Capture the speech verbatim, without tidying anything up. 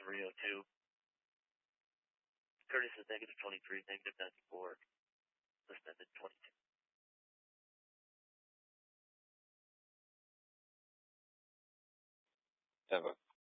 three oh two. Curtis is negative twenty-three, negative ninety-four. Suspended twenty-two. Have a